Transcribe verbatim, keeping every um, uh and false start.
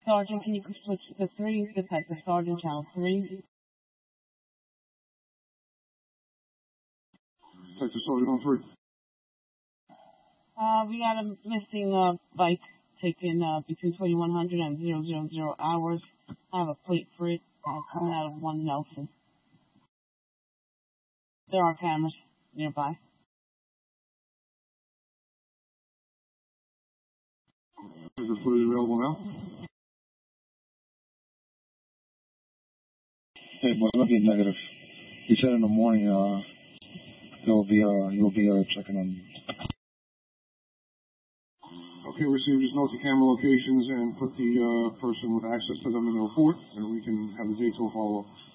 Sergeant, can you switch to three? The type of Sergeant, channel three. Detective Sergeant on three. Uh, we got a missing uh, bike taken uh, between twenty-one hundred and zero zero zero hours. I have a plate for it uh, coming out of one Nelson. There are cameras nearby. Is the footage available now? Hey, boy, look at negative. He said in the morning, uh, you'll be, uh, you'll be, uh, checking on. Okay, receive just note the camera locations and put the, uh, person with access to them in the report, and we can have the detail follow up.